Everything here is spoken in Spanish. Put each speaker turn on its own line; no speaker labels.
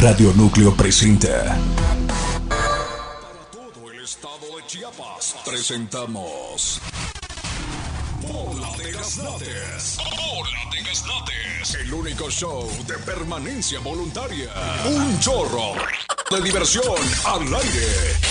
Radio Núcleo presenta.
Para todo el estado de Chiapas, presentamos Bola de Gaznates. Bola de Gaznates. El único show de permanencia voluntaria. Un chorro de diversión al aire.